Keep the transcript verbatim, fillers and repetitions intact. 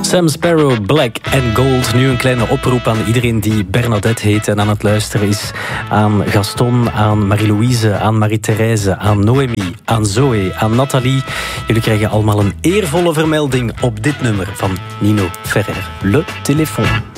Sam Sparrow, Black and Gold. Nu een kleine oproep aan iedereen die Bernadette heet en aan het luisteren is. Aan Gaston, aan Marie-Louise, aan Marie-Thérèse, aan Noémie, aan Zoe, aan Nathalie. Jullie krijgen allemaal een eervolle vermelding op dit nummer van Nino Ferrer. Le Téléphone.